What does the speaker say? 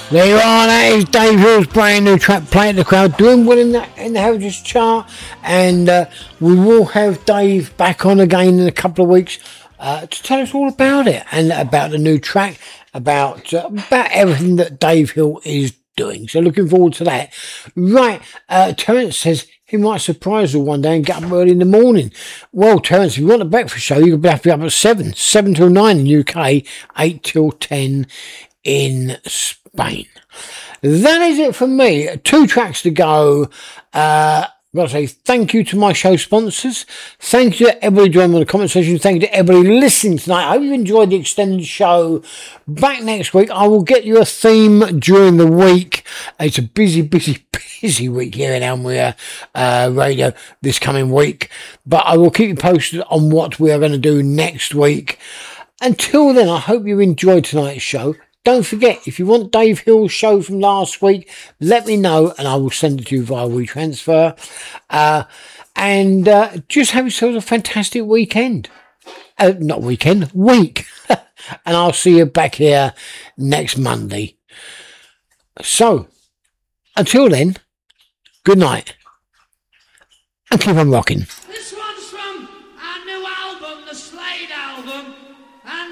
There you are, that is Dave Hill's brand new track, Play at the Crowd, doing well in the Heritage chart, and we will have Dave back on again in a couple of weeks to tell us all about it, and about the new track, about everything that Dave Hill is doing. So looking forward to that. Right, Terence says he might surprise us one day and get up early in the morning. Well, Terence, if you want a breakfast show, you could have to be up at 7 till 9 in UK, 8 till 10 in Spain. That is it from me. 2 tracks to go. I've got to say thank you to my show sponsors. Thank you to everybody joining in the comment section. Thank you to everybody listening tonight. I hope you enjoyed the extended show. Back next week. I will get you a theme during the week. It's a busy week here in Elmweir Radio this coming week. But I will keep you posted on what we are going to do next week. Until then, I hope you enjoyed tonight's show. Don't forget, if you want Dave Hill's show from last week, let me know and I will send it to you via WeTransfer. And just have yourselves a fantastic weekend. Week. And I'll see you back here next Monday. So, until then, good night. And keep on rocking.